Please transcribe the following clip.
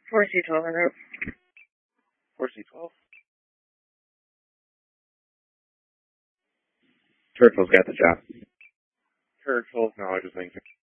4C12 en route. 4C12. Churchill's got the job. Churchill acknowledges things.